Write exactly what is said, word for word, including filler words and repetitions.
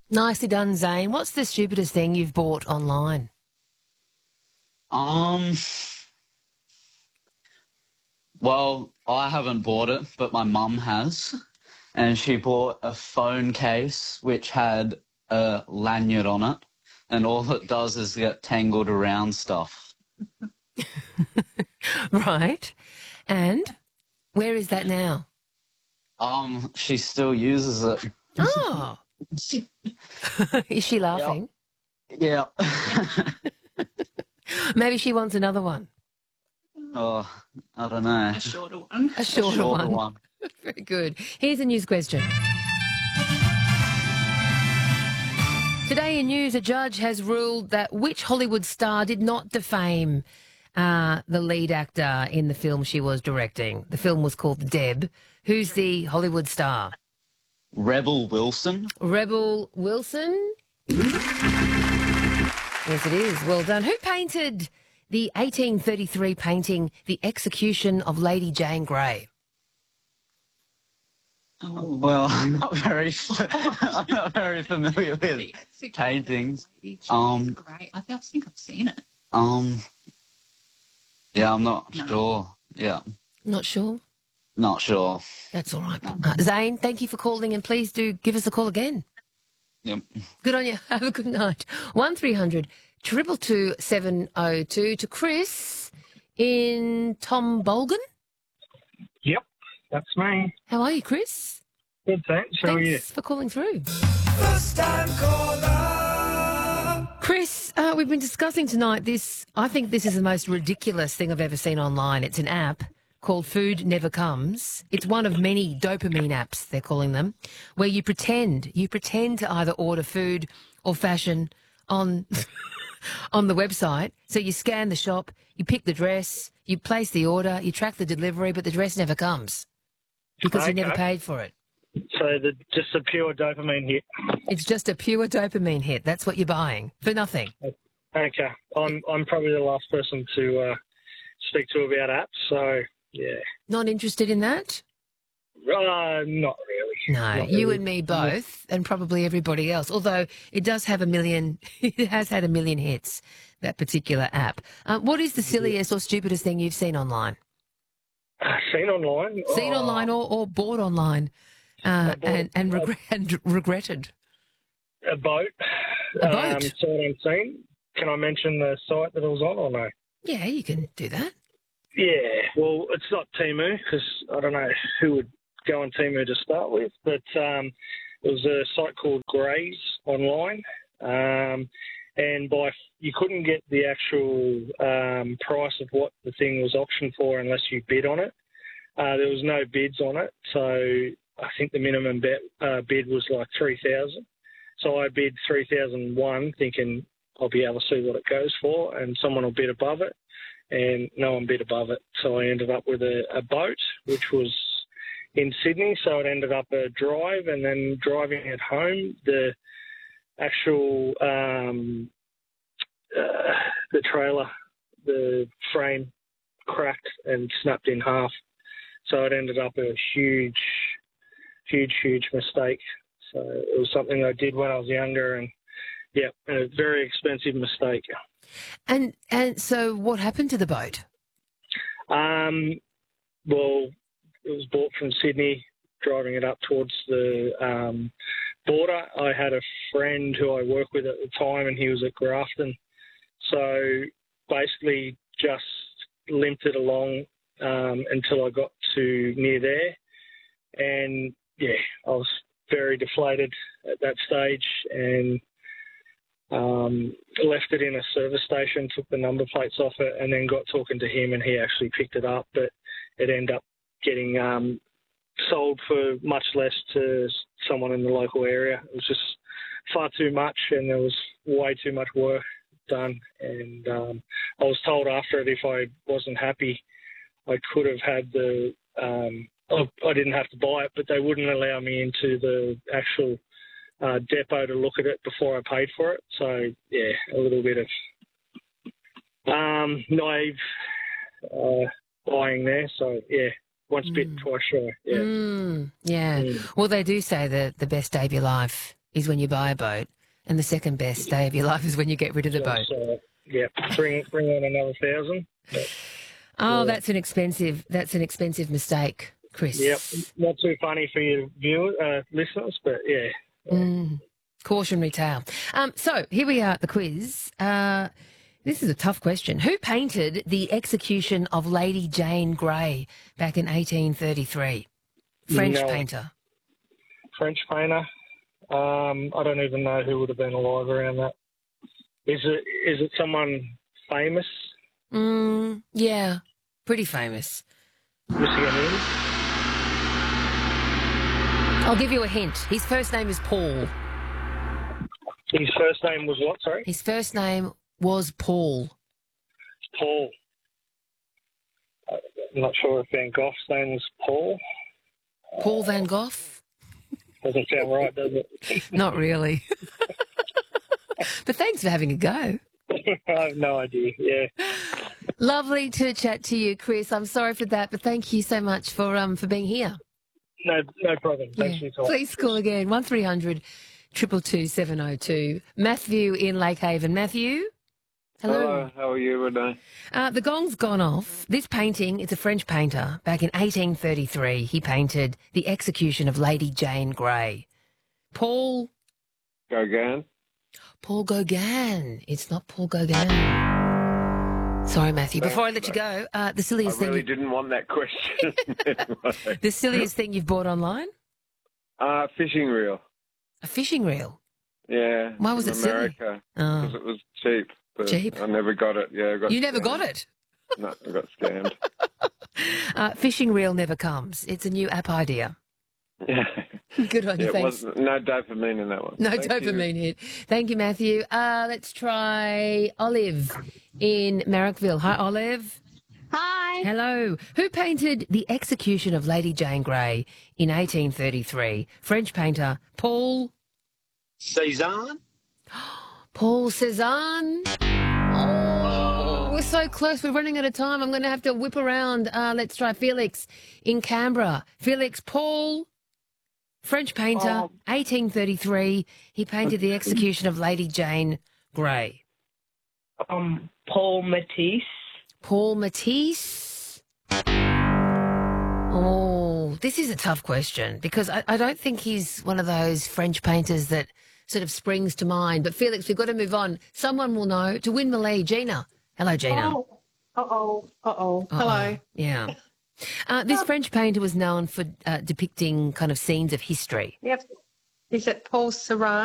Nicely done, Zane. What's the stupidest thing you've bought online? Um, well, I haven't bought it, but my mum has. And she bought a phone case which had a lanyard on it. And all it does is get tangled around stuff. Right. And where is that now? Um, she still uses it. Oh. Is she laughing? Yeah. Maybe she wants another one. Oh, I don't know. A shorter one. A shorter, Shorter one. one. Very good. Here's a news question. Today in news, a judge has ruled that which Hollywood star did not defame uh, the lead actor in the film she was directing. The film was called Deb. Who's the Hollywood star? Rebel Wilson. Rebel Wilson? Yes, it is. Well done. Who painted the eighteen thirty-three painting The Execution of Lady Jane Grey? Oh, well, I'm not very, I'm not very familiar with paintings. Um, Great. I think I think I've seen it. Um, yeah, I'm not No. sure. Yeah, Not sure. not sure. That's all right. Uh, Zane, thank you for calling, and please do give us a call again. Yep. Good on you. Have a good night. one three hundred two two two seven oh two to Chris in Tom Bolgan. Yep, that's me. How are you, Chris? Good, thanks. How are you? Thanks for calling through. Chris, uh, we've been discussing tonight this, I think this is the most ridiculous thing I've ever seen online. It's an app called Food Never Comes. It's one of many dopamine apps, they're calling them, where you pretend, you pretend to either order food or fashion on on the website. So you scan the shop, you pick the dress, you place the order, you track the delivery, but the dress never comes because you never Okay. paid for it. So the, just a pure dopamine hit. It's just a pure dopamine hit. That's what you're buying for nothing. Okay, I'm I'm probably the last person to uh, speak to about apps. So yeah, Not interested in that? uh, not really. No, Not you really. and me both, and probably everybody else. Although it does have a million, it has had a million hits, that particular app. Uh, what is the silliest or stupidest thing you've seen online? Uh, seen online. Seen Oh, online or, or bought online uh, I bought- and, and, regret, and regretted? A boat. A boat? Um, saw it unseen. Can I mention the site that it was on or no? Yeah, you can do that. Yeah, well, it's not Temu because I don't know who would go on Temu to start with, but um, it was a site called Grays online, um, and by you couldn't get the actual um, price of what the thing was auctioned for unless you bid on it. Uh, there was no bids on it, so I think the minimum bet, uh, bid was like three thousand. So I bid three thousand one, thinking I'll be able to see what it goes for, and someone will bid above it. And no one bid above it. So I ended up with a, a boat, which was in Sydney. So it ended up a drive, and then driving it home, the actual um, uh, the trailer, the frame cracked and snapped in half. So it ended up a huge, huge, huge mistake. So it was something I did when I was younger, and yeah, a very expensive mistake. And and so what happened to the boat? Um, well, it was bought from Sydney, driving it up towards the um, border. I had a friend who I worked with at the time, and he was at Grafton. So basically just limped it along um, until I got to near there. And, yeah, I was very deflated at that stage and Um, left it in a service station, took the number plates off it, and then got talking to him, and he actually picked it up. But it ended up getting um, sold for much less to someone in the local area. It was just far too much, and there was way too much work done. And um, I was told after it if I wasn't happy, I could have had the um, – I didn't have to buy it, but they wouldn't allow me into the actual – Uh, depot to look at it before I paid for it. So, yeah, a little bit of um, naive uh, buying there. So, yeah, once Mm. bitten, twice shy. Yeah. Mm, yeah. Mm. Well, they do say that the best day of your life is when you buy a boat, and the second best day of your life is when you get rid of the boat. So, yeah, bring bring on another thousand. Oh, Yeah. that's an expensive. That's an expensive mistake, Chris. Yep, not too funny for your viewers, uh, listeners, but yeah. Mm, cautionary tale. Um, so here we are at the quiz. Uh, this is a tough question. Who painted the execution of Lady Jane Grey back in eighteen thirty-three? French No. painter. French painter. Um, I don't even know who would have been alive around that. Is it is it someone famous? Mm, yeah, pretty famous. Michigan in? I'll give you a hint. His first name is Paul. His first name was what? Sorry, His first name was Paul. Paul. I'm not sure if Van Gogh's name was Paul. Paul Van Gogh? Doesn't sound right, does it? Not really. But thanks for having a go. I have no idea. Yeah. Lovely to chat to you, Chris. I'm sorry for that, but thank you so much for um for being here. No, no problem. Thanks Yeah. for your time. Please call again, one three hundred two two two seven oh two. Matthew in Lake Haven. Matthew? Hello. Hello, how are you, Renee? Uh, the gong's gone off. This painting, it's a French painter. Back in eighteen thirty-three, he painted The Execution of Lady Jane Grey. Paul... Gauguin? Paul Gauguin. It's not Paul Gauguin. Sorry, Matthew. Before I let you go, uh, the I silliest really thing... didn't want that question. Anyway. The silliest thing you've bought online? uh, fishing reel. A fishing reel. Yeah. Why was from it silly? America. Oh. Because it was cheap. But Cheap? I never got it. Yeah, I got You never scammed. got it? No, I got scammed. Uh, fishing reel never comes. It's a new app idea. Yeah. Good on you, Yeah, it thanks. was no dopamine in that one. No Thank you. dopamine hit. Thank you, Matthew. Uh, let's try Olive in Marrickville. Hi, Olive. Hi. Hello. Who painted The Execution of Lady Jane Grey in eighteen thirty-three? French painter Paul... Cezanne? Paul Cézanne. Oh, we're so close. We're running out of time. I'm going to have to whip around. Uh, let's try Felix in Canberra. Felix Paul, French painter, Oh. eighteen thirty-three. He painted The Execution of Lady Jane Grey. Um, Paul Matisse. Paul Matisse. Oh, this is a tough question because I, I don't think he's one of those French painters that sort of springs to mind. But Felix, we've got to move on. Someone will know. To win the lead, Gina. Hello, Gina. Oh, uh-oh, uh-oh. Uh-oh. Hello. Yeah. Uh, this French painter was known for uh, depicting kind of scenes of history. Yep. Is it Paul Sarran?